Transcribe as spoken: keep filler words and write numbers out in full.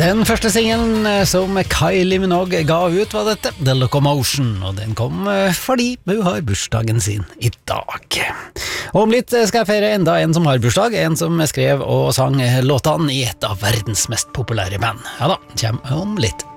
Den første singelen som Kylie Minogue ga ut var dette, The Locomotion, og den kom fordi hun har bursdagen sin i dag. Og om litt skal jeg feire enda en som har bursdag, en som skrev og sang låtene i et av verdens mest populære band. Ja da, kjem om litt.